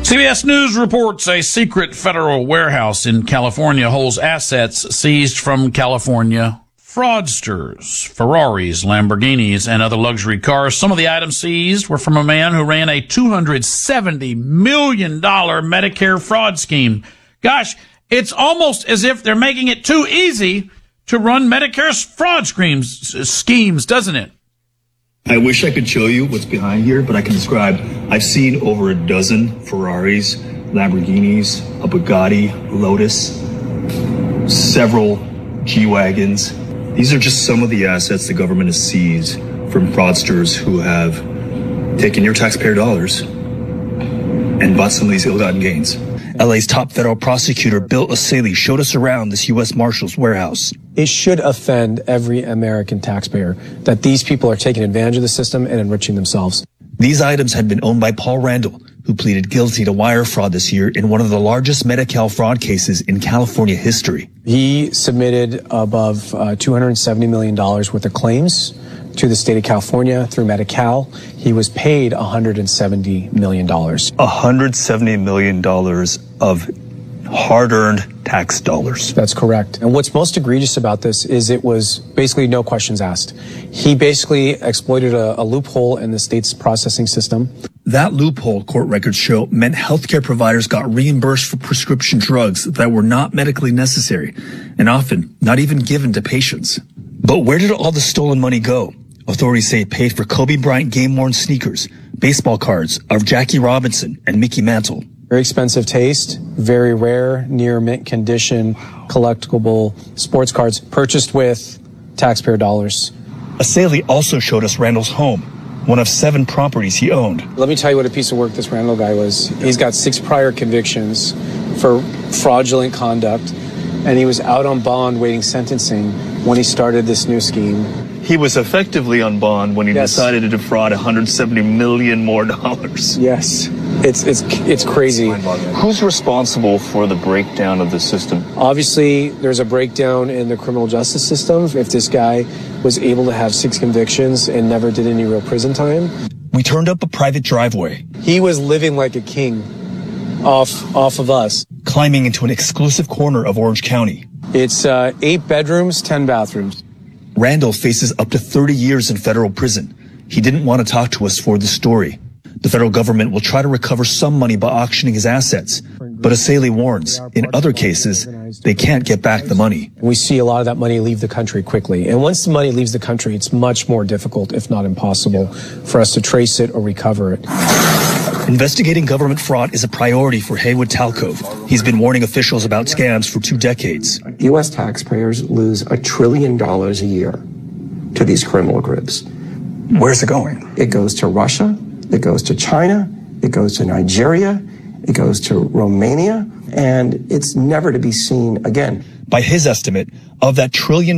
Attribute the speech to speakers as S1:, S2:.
S1: CBS News reports a secret federal warehouse in California holds assets seized from California fraudsters, Ferraris, Lamborghinis, and other luxury cars. Some of the items seized were from a man who ran a $270 million Medicare fraud scheme. Gosh, it's almost as if they're making it too easy to run Medicare's fraud schemes, doesn't it?
S2: I wish I could show you what's behind here, but I can describe. I've seen over a dozen Ferraris, Lamborghinis, a Bugatti, Lotus, several G-Wagons. These are just some of the assets the government has seized from fraudsters who have taken your taxpayer dollars and bought some of these ill-gotten gains.
S3: LA's top federal prosecutor, Bill O'Saley, showed us around this U.S. Marshals warehouse.
S4: It should offend every American taxpayer that these people are taking advantage of the system and enriching themselves.
S3: These items had been owned by Paul Randall, who pleaded guilty to wire fraud this year in one of the largest Medi-Cal fraud cases in California history.
S4: He submitted above $270 million worth of claims to the state of California through Medi-Cal. He was paid $170 million.
S3: $170 million of hard-earned tax dollars.
S4: That's correct. And what's most egregious about this is it was basically no questions asked. He basically exploited a loophole in the state's processing system.
S3: That loophole, court records show, meant healthcare providers got reimbursed for prescription drugs that were not medically necessary and often not even given to patients. But where did all the stolen money go? Authorities say it paid for Kobe Bryant game-worn sneakers, baseball cards of Jackie Robinson and Mickey Mantle.
S4: Very expensive taste, very rare, near mint condition, collectible sports cards purchased with taxpayer dollars.
S3: O'Saley also showed us Randall's home, one of 7 properties he owned.
S4: Let me tell you what a piece of work this Randall guy was. He's got 6 prior convictions for fraudulent conduct, and he was out on bond waiting sentencing when he started this new scheme.
S3: He was effectively on bond when he decided to defraud $170 million more.
S4: Yes, it's crazy.
S3: Who's responsible for the breakdown of the system?
S4: Obviously, there's a breakdown in the criminal justice system. If this guy was able to have 6 convictions and never did any real prison time.
S3: We turned up a private driveway.
S4: He was living like a king off of us.
S3: Climbing into an exclusive corner of Orange County.
S4: It's 8 bedrooms, 10 bathrooms.
S3: Randall faces up to 30 years in federal prison. He didn't want to talk to us for the story. The federal government will try to recover some money by auctioning his assets. But O'Saley warns, in other cases, they can't get back the money.
S4: We see a lot of that money leave the country quickly. And once the money leaves the country, it's much more difficult, if not impossible, for us to trace it or recover it.
S3: Investigating government fraud is a priority for Haywood Talcove. He's been warning officials about scams for 2 decades.
S5: U.S. taxpayers lose $1 trillion a year to these criminal groups.
S3: Where's it going?
S5: It goes to Russia, it goes to China, it goes to Nigeria, it goes to Romania, and it's never to be seen again.
S3: By his estimate, of that $1 trillion